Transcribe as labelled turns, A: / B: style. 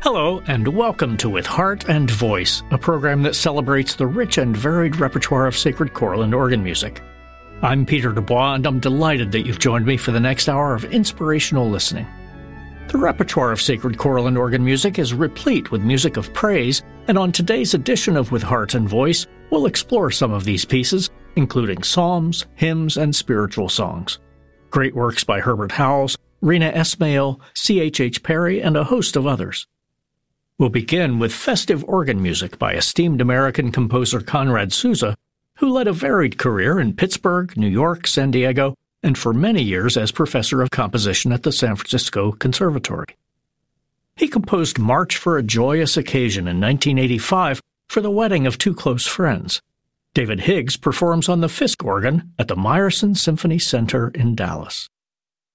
A: Hello, and welcome to With Heart and Voice, a program that celebrates the rich and varied repertoire of sacred choral and organ music. I'm Peter Dubois, and I'm delighted that you've joined me for the next hour of inspirational listening. The repertoire of sacred choral and organ music is replete with music of praise, and on today's edition of With Heart and Voice, we'll explore some of these pieces, including psalms, hymns, and spiritual songs. Great works by Herbert Howells, Rena Esmail, C.H.H. Perry, and a host of others. We'll begin with festive organ music by esteemed American composer Conrad Souza, who led a varied career in Pittsburgh, New York, San Diego, and for many years as professor of composition at the San Francisco Conservatory. He composed March for a Joyous Occasion in 1985 for the wedding of two close friends. David Higgs performs on the Fisk organ at the Meyerson Symphony Center in Dallas.